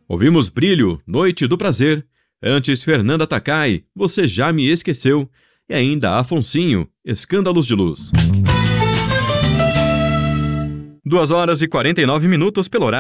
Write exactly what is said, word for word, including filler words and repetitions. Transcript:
Ouvimos Brilho, Noite do Prazer. Antes, Fernanda Takai, Você Já Me Esqueceu. E ainda Afonsinho, Escândalos de Luz. Duas horas e quarenta e nove minutos pelo horário.